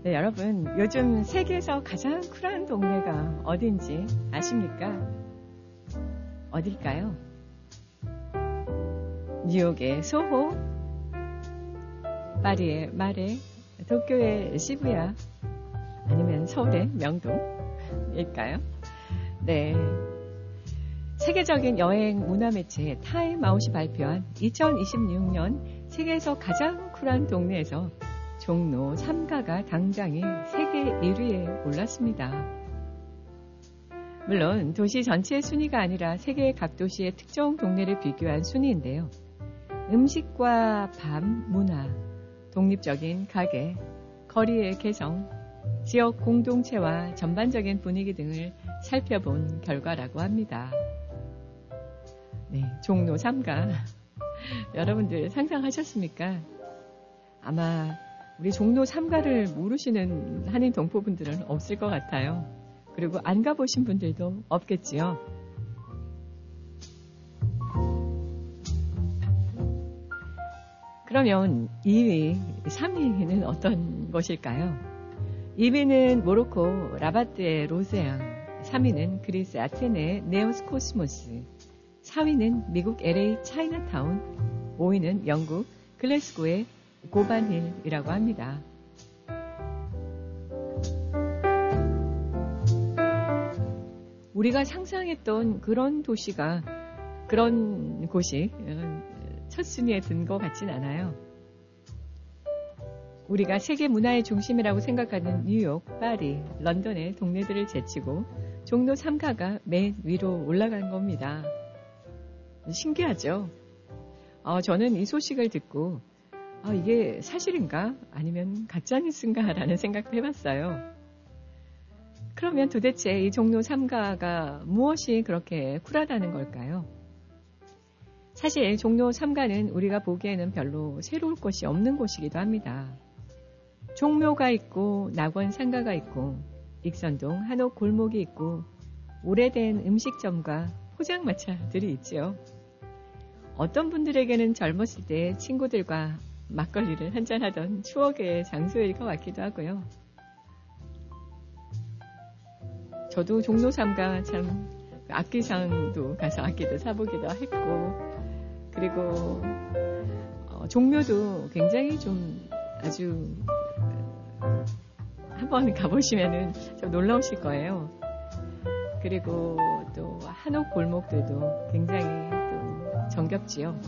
네, 여러분, 요즘 세계에서 가장 쿨한 동네가 어딘지 아십니까? 어딜까요? 뉴욕의 소호, 파리의 마레, 도쿄의 시부야, 아니면 서울의 명동일까요? 네. 세계적인 여행 문화 매체 타임아웃이 발표한 2026년 세계에서 가장 쿨한 동네에서 종로 3가가 당당히 세계 1위에 올랐습니다. 물론 도시 전체의 순위가 아니라 세계 각 도시의 특정 동네를 비교한 순위인데요. 음식과 밤, 문화, 독립적인 가게, 거리의 개성, 지역 공동체와 전반적인 분위기 등을 살펴본 결과라고 합니다. 네, 종로 3가. 여러분들 상상하셨습니까? 아마 우리 종로 3가를 모르시는 한인 동포분들은 없을 것 같아요. 그리고 안 가보신 분들도 없겠지요. 그러면 2위, 3위는 어떤 것일까요? 2위는 모로코 라바트의 로세앙, 3위는 그리스 아테네의 네오스 코스모스, 4위는 미국 LA 차이나타운, 5위는 영국 글래스고의 고반힐이라고 합니다. 우리가 상상했던 그런 도시가, 그런 곳이 첫 순위에 든 것 같진 않아요. 우리가 세계 문화의 중심이라고 생각하는 뉴욕, 파리, 런던의 동네들을 제치고 종로 3가가 맨 위로 올라간 겁니다. 신기하죠? 저는 이 소식을 듣고 이게 사실인가? 아니면 가짜뉴스인가? 라는 생각도 해봤어요. 그러면 도대체 이 종로 3가가 무엇이 그렇게 쿨하다는 걸까요? 사실 종로 3가는 우리가 보기에는 별로 새로울 것이 없는 곳이기도 합니다. 종묘가 있고 낙원 상가가 있고 익선동 한옥 골목이 있고 오래된 음식점과 포장마차들이 있죠. 어떤 분들에게는 젊었을 때 친구들과 막걸리를 한잔하던 추억의 장소일 것 같기도 하고요. 저도 종로 3가 참 악기상도 가서 악기도 사보기도 했고, 그리고 종묘도 굉장히 좀 아주 한번 가보시면은 좀 놀라우실 거예요. 그리고 또 한옥 골목들도 굉장히 또 정겹지요.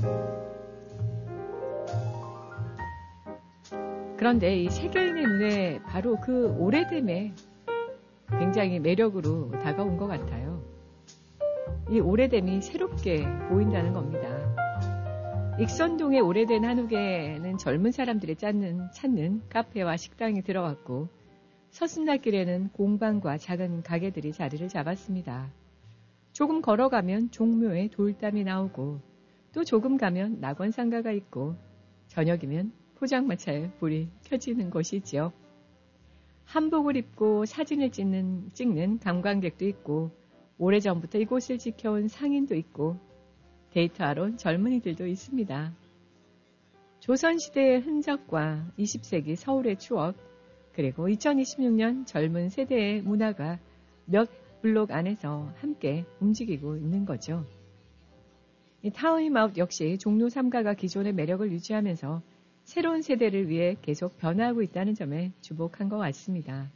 그런데 이 세계인의 눈에 바로 그 오래됨에 굉장히 매력으로 다가온 것 같아요. 이 오래됨이 새롭게 보인다는 겁니다. 익선동의 오래된 한옥에는 젊은 사람들이 찾는 카페와 식당이 들어왔고 서순날길에는 공방과 작은 가게들이 자리를 잡았습니다. 조금 걸어가면 종묘에 돌담이 나오고 또 조금 가면 낙원상가가 있고 저녁이면 포장마차에 불이 켜지는 곳이지요. 한복을 입고 사진을 찍는 관광객도 있고 오래전부터 이곳을 지켜온 상인도 있고 데이트하러 온 젊은이들도 있습니다. 조선시대의 흔적과 20세기 서울의 추억, 그리고 2026년 젊은 세대의 문화가 몇 블록 안에서 함께 움직이고 있는 거죠. 이 타임아웃 역시 종로 3가가 기존의 매력을 유지하면서 새로운 세대를 위해 계속 변화하고 있다는 점에 주목한 것 같습니다.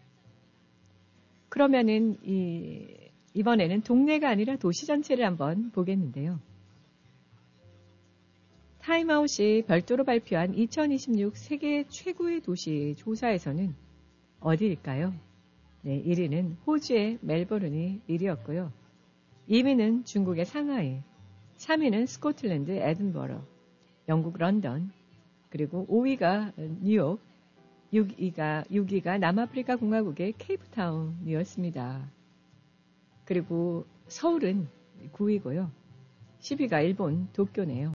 그러면은 이번에는 동네가 아니라 도시 전체를 한번 보겠는데요. 타임아웃이 별도로 발표한 2026 세계 최고의 도시 조사에서는 어디일까요? 네, 1위는 호주의 멜버른이 1위였고요. 2위는 중국의 상하이, 3위는 스코틀랜드 에든버러, 영국 런던, 그리고 5위가 뉴욕, 6위가 남아프리카 공화국의 케이프타운이었습니다. 그리고 서울은 9위고요. 10위가 일본 도쿄네요.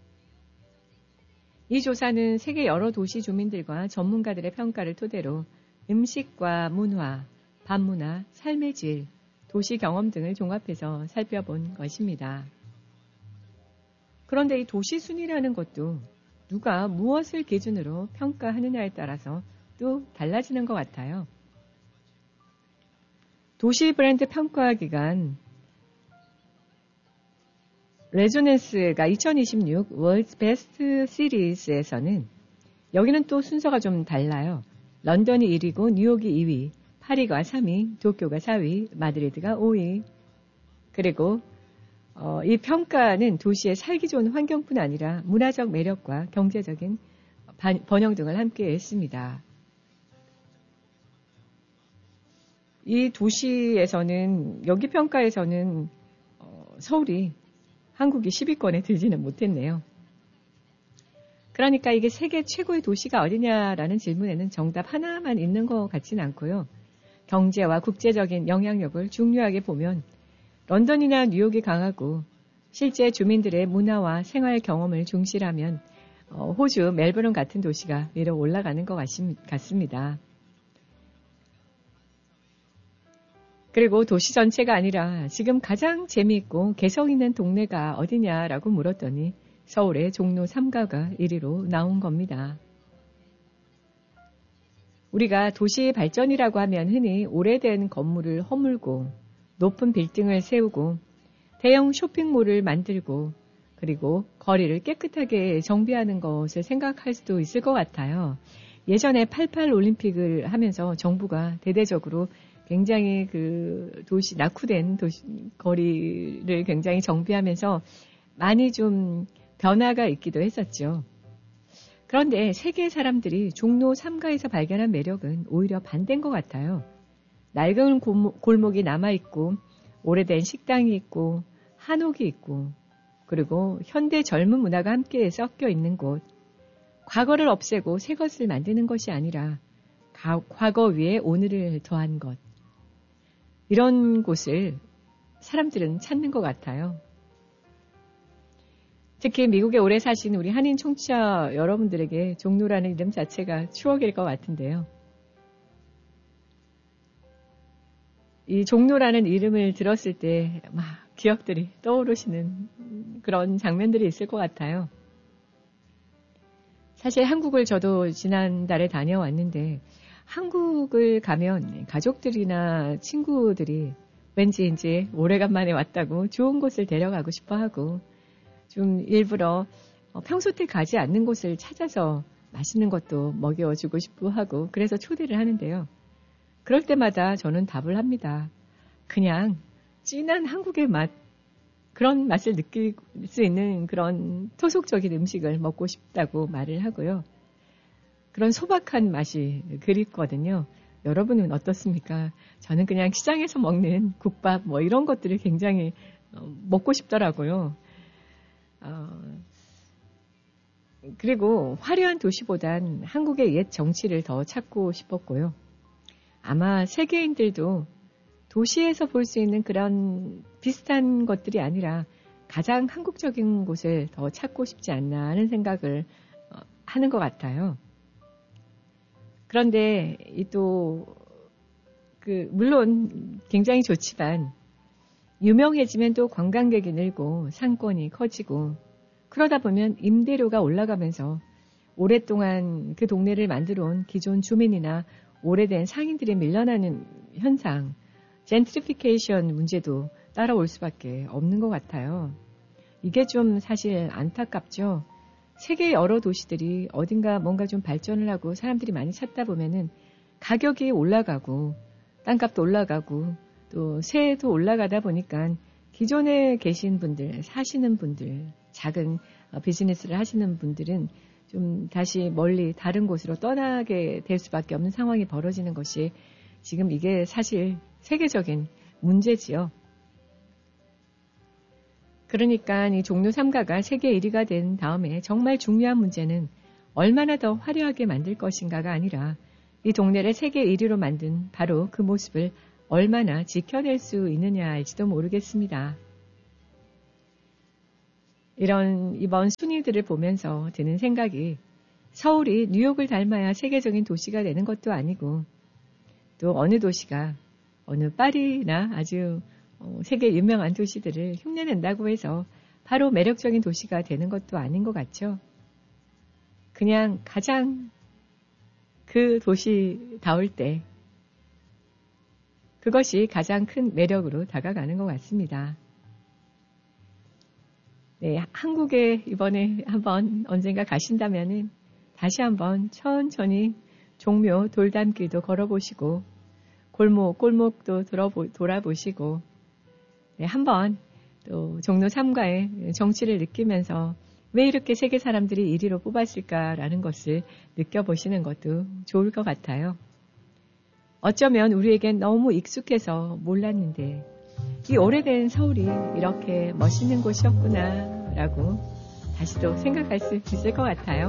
이 조사는 세계 여러 도시 주민들과 전문가들의 평가를 토대로 음식과 문화, 밤문화, 삶의 질, 도시 경험 등을 종합해서 살펴본 것입니다. 그런데 이 도시 순위라는 것도 누가 무엇을 기준으로 평가하느냐에 따라서 생각도 달라지는 것 같아요. 도시 브랜드 평가 기관 레조넨스가 2026 월드 베스트 시리즈에서는 여기는 또 순서가 좀 달라요. 런던이 1위고 뉴욕이 2위, 파리가 3위, 도쿄가 4위, 마드리드가 5위. 그리고 이 평가는 도시의 살기 좋은 환경뿐 아니라 문화적 매력과 경제적인 번영 등을 함께 했습니다. 이 도시에서는 여기 평가에서는 서울이 한국이 10위권에 들지는 못했네요. 그러니까 이게 세계 최고의 도시가 어디냐라는 질문에는 정답 하나만 있는 것 같지는 않고요. 경제와 국제적인 영향력을 중요하게 보면 런던이나 뉴욕이 강하고 실제 주민들의 문화와 생활 경험을 중시하면 호주 멜버른 같은 도시가 위로 올라가는 것 같습니다. 그리고 도시 전체가 아니라 지금 가장 재미있고 개성 있는 동네가 어디냐라고 물었더니 서울의 종로 3가가 1위로 나온 겁니다. 우리가 도시 발전이라고 하면 흔히 오래된 건물을 허물고 높은 빌딩을 세우고 대형 쇼핑몰을 만들고 그리고 거리를 깨끗하게 정비하는 것을 생각할 수도 있을 것 같아요. 예전에 88 올림픽을 하면서 정부가 대대적으로 굉장히 그 도시, 낙후된 도시, 거리를 굉장히 정비하면서 많이 좀 변화가 있기도 했었죠. 그런데 세계 사람들이 종로 3가에서 발견한 매력은 오히려 반대인 것 같아요. 낡은 골목이 남아있고, 오래된 식당이 있고, 한옥이 있고, 그리고 현대 젊은 문화가 함께 섞여 있는 곳. 과거를 없애고 새 것을 만드는 것이 아니라 과거 위에 오늘을 더한 것. 이런 곳을 사람들은 찾는 것 같아요. 특히 미국에 오래 사신 우리 한인 청취자 여러분들에게 종로라는 이름 자체가 추억일 것 같은데요. 이 종로라는 이름을 들었을 때 막 기억들이 떠오르시는 그런 장면들이 있을 것 같아요. 사실 한국을 저도 지난달에 다녀왔는데 한국을 가면 가족들이나 친구들이 왠지 이제 오래간만에 왔다고 좋은 곳을 데려가고 싶어 하고 좀 일부러 평소 때 가지 않는 곳을 찾아서 맛있는 것도 먹여주고 싶어 하고 그래서 초대를 하는데요. 그럴 때마다 저는 답을 합니다. 그냥 진한 한국의 맛, 그런 맛을 느낄 수 있는 그런 토속적인 음식을 먹고 싶다고 말을 하고요. 그런 소박한 맛이 그립거든요. 여러분은 어떻습니까? 저는 그냥 시장에서 먹는 국밥 뭐 이런 것들을 굉장히 먹고 싶더라고요. 그리고 화려한 도시보단 한국의 옛 정치를 더 찾고 싶었고요. 아마 세계인들도 도시에서 볼 수 있는 그런 비슷한 것들이 아니라 가장 한국적인 곳을 더 찾고 싶지 않나 하는 생각을 하는 것 같아요. 그런데 물론 굉장히 좋지만 유명해지면 또 관광객이 늘고 상권이 커지고 그러다 보면 임대료가 올라가면서 오랫동안 그 동네를 만들어 온 기존 주민이나 오래된 상인들이 밀려나는 현상, 젠트리피케이션 문제도 따라올 수밖에 없는 것 같아요. 이게 좀 사실 안타깝죠. 세계 여러 도시들이 어딘가 뭔가 좀 발전을 하고 사람들이 많이 찾다 보면은 가격이 올라가고 땅값도 올라가고 또 세도 올라가다 보니까 기존에 계신 분들, 사시는 분들, 작은 비즈니스를 하시는 분들은 좀 다시 멀리 다른 곳으로 떠나게 될 수밖에 없는 상황이 벌어지는 것이 지금 이게 사실 세계적인 문제지요. 그러니까 이 종로 3가가 세계 1위가 된 다음에 정말 중요한 문제는 얼마나 더 화려하게 만들 것인가가 아니라 이 동네를 세계 1위로 만든 바로 그 모습을 얼마나 지켜낼 수 있느냐일지도 모르겠습니다. 이번 순위들을 보면서 드는 생각이 서울이 뉴욕을 닮아야 세계적인 도시가 되는 것도 아니고 또 어느 도시가 어느 파리나 아주 세계 유명한 도시들을 흉내낸다고 해서 바로 매력적인 도시가 되는 것도 아닌 것 같죠. 그냥 가장 그 도시다울 때 그것이 가장 큰 매력으로 다가가는 것 같습니다. 네, 한국에 이번에 한번 언젠가 가신다면은 다시 한번 천천히 종묘 돌담길도 걸어보시고 골목도 돌아보시고 네, 한번 또 종로 3가의 정치를 느끼면서 왜 이렇게 세계 사람들이 1위로 뽑았을까라는 것을 느껴보시는 것도 좋을 것 같아요. 어쩌면 우리에겐 너무 익숙해서 몰랐는데 이 오래된 서울이 이렇게 멋있는 곳이었구나 라고 다시 또 생각할 수 있을 것 같아요.